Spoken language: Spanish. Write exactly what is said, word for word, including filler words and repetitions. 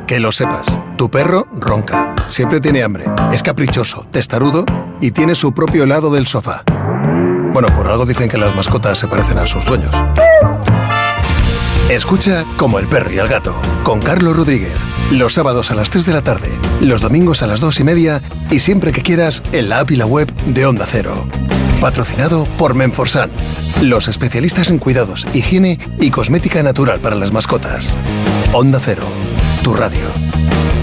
Que lo sepas, tu perro ronca, siempre tiene hambre, es caprichoso, testarudo y tiene su propio lado del sofá. Bueno, por algo dicen que las mascotas se parecen a sus dueños. Escucha Como el perro y el gato, con Carlos Rodríguez, los sábados a las tres de la tarde, los domingos a las dos y media y siempre que quieras en la app y la web de Onda Cero. Patrocinado por Menforsan, los especialistas en cuidados, higiene y cosmética natural para las mascotas. Onda Cero, tu radio.